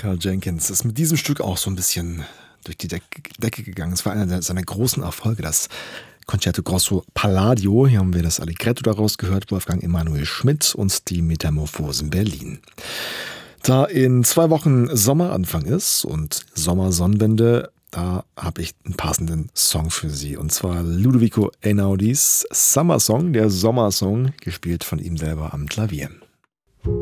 Carl Jenkins ist mit diesem Stück auch so ein bisschen durch die Decke gegangen. Es war einer seiner großen Erfolge, das Concerto Grosso Palladio. Hier haben wir das Allegretto daraus gehört, Wolfgang Emanuel Schmidt und die Metamorphosen Berlin. Da in 2 Wochen Sommeranfang ist und Sommersonnenwende, da habe ich einen passenden Song für Sie. Und zwar Ludovico Einaudis Summer Song, der Sommersong, gespielt von ihm selber am Klavier.